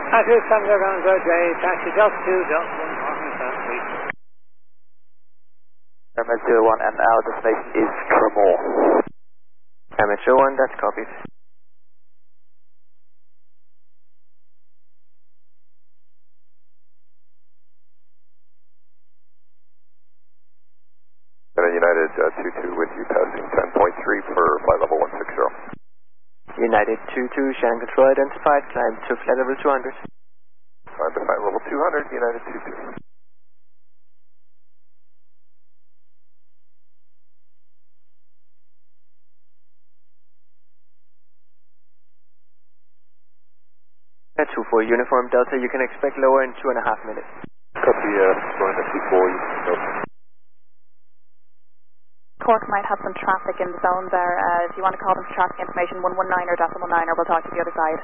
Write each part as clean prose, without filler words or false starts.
Taxi Tango Tango J, taxi Delta 2, Delta 1, parking South Street. Hermes 01 and our destination is Cremor. Hermes 01, that's copied. United 22 with you passing 10.3 for flight level 160. United 22, Shannon Control identified, climb to flight level 200. Climb to flight level 200, United 22. At 24 Uniform Delta, you can expect lower in 2.5 minutes. Copy, going to 24, Cork might have some traffic in the zone there. If you want to call them for traffic information, 119 or 0.9, or we'll talk to the other side.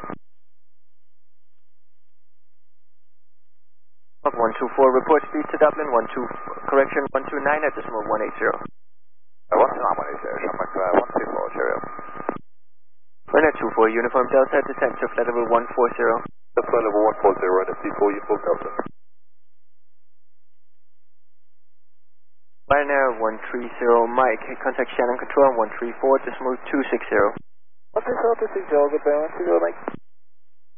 124, report speed to Dublin, correction 129 at decimal 180. 129, 180, Shamrock 124, cheerio. Runner 24, Uniform Delta, descent to flight level 140. Flight level 140, runner C4, Uniform Delta. Ryanair 130, Mike, contact Shannon Control on 134, decimal 260. 130, Joe, goodbye, 130, Mike.